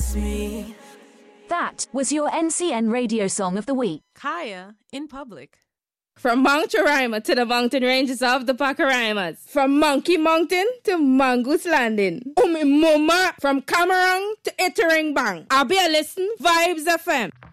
miss me. That was your NCN radio song of the week. Kaya in public. From Mount Roraima to the mountain ranges of the Pacaraimans. From Monkey Mountain to Mongoose Landing. Umi Muma from Camarang to Itering Bang. I'll be a listen Vibes FM.